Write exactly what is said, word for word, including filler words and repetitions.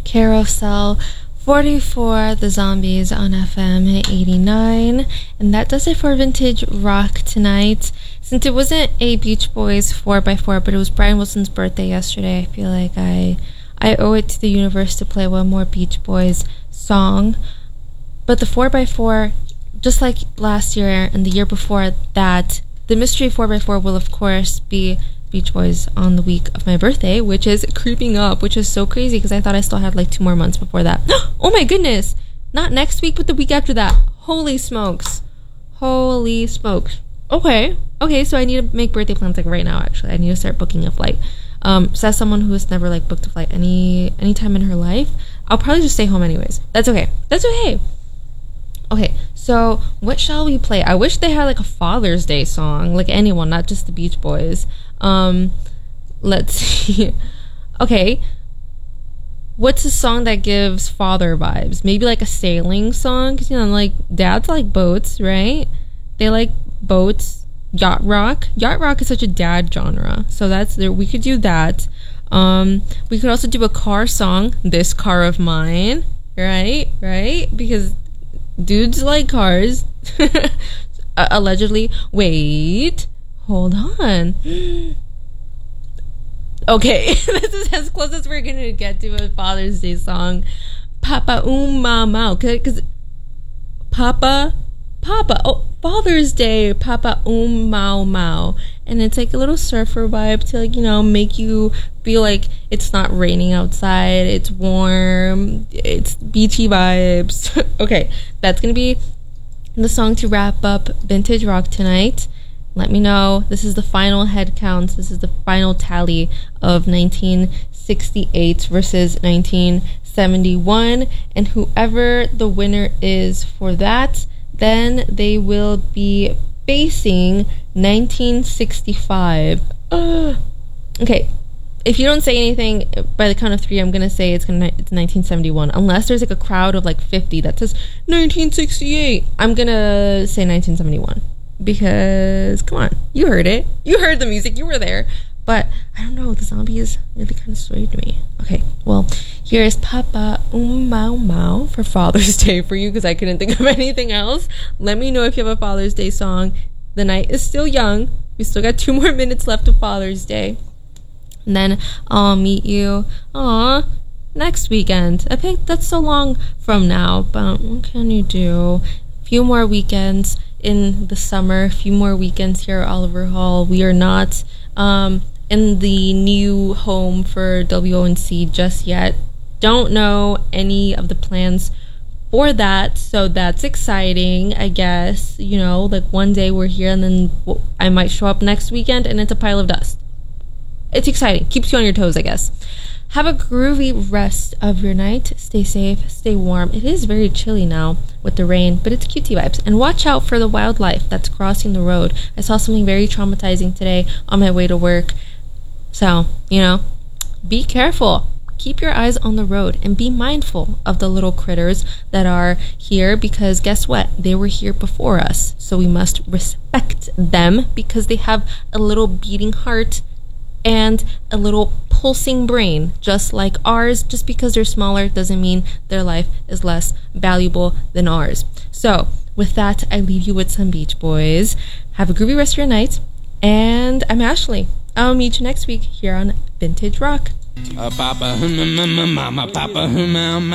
Carousel forty-four, The Zombies on F M eighty-nine. And that does it for Vintage Rock tonight. Since it wasn't a Beach Boys four by four, but it was Brian Wilson's birthday yesterday, I feel like I I owe it to the universe to play one more Beach Boys song. But the four by four, just like last year and the year before that, the mystery four by four will of course be Beach Boys on the week of my birthday, which is creeping up, which is so crazy because I thought I still had like two more months before that. Oh my goodness! Not next week, but the week after that. Holy smokes. Holy smokes. Okay. Okay, so I need to make birthday plans like right now, actually. I need to start booking a flight. Um, so as someone who has never like booked a flight any any time in her life, I'll probably just stay home anyways. That's okay. That's okay. Okay, so what shall we play? I wish they had like a Father's Day song, like anyone, not just the Beach Boys. Um, let's see. Okay, what's a song that gives father vibes? Maybe like a sailing song, because you know, like dads like boats, right? They like boats. Yacht rock. Yacht rock is such a dad genre, so that's there. We could do that. Um, we could also do a car song. This car of mine, right? Right? Because dudes like cars. uh, allegedly. Wait. Hold on. Okay, this is as close as we're gonna get to a Father's Day song. Papa um mama, because Papa, Papa, oh, Father's Day, Papa um mau mau, and it's like a little surfer vibe to like, you know, make you feel like it's not raining outside, it's warm, it's beachy vibes. Okay, that's gonna be the song to wrap up Vintage Rock tonight. Let me know. This is the final head count. This is the final tally of nineteen sixty-eight versus nineteen seventy-one. And whoever the winner is for that, then they will be facing nineteen sixty-five. Ugh. Okay. If you don't say anything by the count of three, I'm going to say it's gonna it's nineteen seventy-one. Unless there's like a crowd of like fifty that says nineteen sixty-eight. I'm going to say nineteen seventy-one. Because, come on, you heard it. You heard the music. You were there. But, I don't know, the Zombies really kind of swayed me. Okay, well, here's Papa Um Mau Mau for Father's Day for you, because I couldn't think of anything else. Let me know if you have a Father's Day song. The night is still young. We still got two more minutes left of Father's Day. And then I'll meet you, aw, next weekend. I think that's so long from now, but what can you do? A few more weekends in the summer, a few more weekends here at Oliver Hall. We are not um, in the new home for W O N C just yet. Don't know any of the plans for that, so that's exciting, I guess. You know, like one day we're here and then I might show up next weekend and it's a pile of dust. It's exciting. Keeps you on your toes, I guess. Have a groovy rest of your night. Stay safe, stay warm. It is very chilly now with the rain, but it's cutie vibes. And watch out for the wildlife that's crossing the road. I saw something very traumatizing today on my way to work. So, you know, be careful. Keep your eyes on the road and be mindful of the little critters that are here, because guess what? They were here before us. So we must respect them because they have a little beating heart and a little pulsing brain just like ours. Just because they're smaller doesn't mean their life is less valuable than ours. So with that, I leave you with some Beach Boys. Have a groovy rest of your night, and I'm Ashley. I'll meet you next week here on Vintage Rock. Uh, papa, mama, papa, mama.